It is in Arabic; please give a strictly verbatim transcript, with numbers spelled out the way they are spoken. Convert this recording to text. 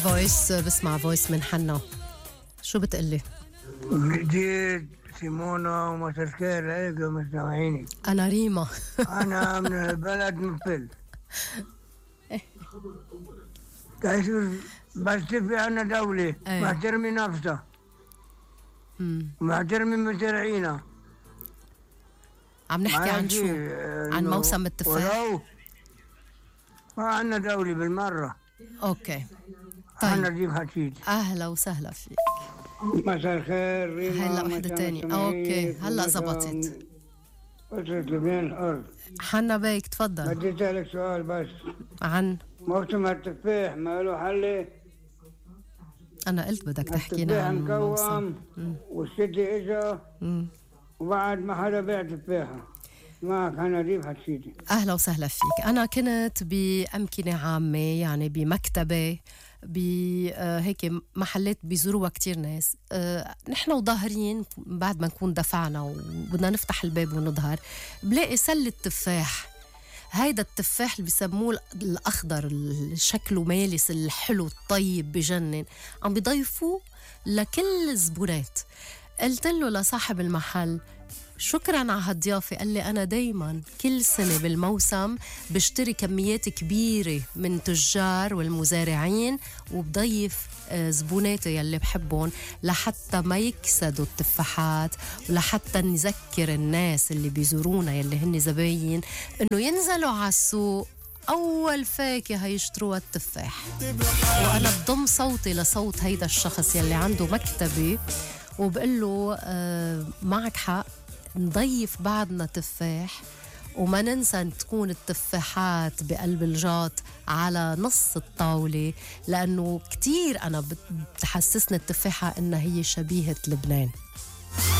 فويس بسمع فويس من حنا. شو بتقلي؟ جديد سيمونا ومسكير هيك مستمعيني. أنا ريما. أنا من البلد مفل. تعيش بس في عنا دولة محترمي نفسها محترمي مزارعينا. عم نحكي عن شو؟ عن موسم التفاح. ما عنا دولة بالمرة. أوكي طيب أنا نجيب حكيت. أهلا وسهلا فيك. مساء الخير ريما. هلا وحدة تانية. أوكي هلا زبطت. أسرة لبنان الأرض. حنا بيك تفضل. بدي أسألك سؤال بس. عن موسم التفاح ما له حل؟ أنا قلت بدك تحكينا عن موسم والشتي إجا وبعد ما حدا بيع تفاحة. معك أنا ريم حكيتي. أهلا وسهلا فيك. أنا كنت بأمكنة عامة يعني بمكتبة بهيك محلات بيزوروها كتير ناس. أه نحن وظاهرين بعد ما نكون دفعنا وبدنا نفتح الباب ونظهر بلاقي سلة تفاح. هيدا التفاح اللي بيسموه الأخضر شكله مالس الحلو الطيب بجنن عم بيضيفوه لكل الزبونات. قلت له لصاحب المحل شكراً على هالضيافة. قال لي أنا دايماً كل سنة بالموسم بشتري كميات كبيرة من تجار والمزارعين وبضيف زبوناتي يلي بحبهم لحتى ما يكسدوا التفاحات ولحتى نذكر الناس اللي بيزورونا يلي هن زباين إنه ينزلوا على السوق أول فاكهة يشتروها التفاح. وأنا بضم صوتي لصوت هيدا الشخص يلي عنده مكتبة وبقول له آه معك حق نضيف بعضنا تفاح وما ننسى تكون التفاحات بقلب الجاط على نص الطاولة لأنه كتير أنا بتحسسني التفاحة إنها هي شبيهة لبنان.